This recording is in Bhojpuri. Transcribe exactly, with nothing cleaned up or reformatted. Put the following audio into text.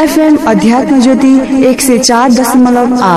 एफएम अध्यात्म ज्योति एक सय चार दशमलव आठ।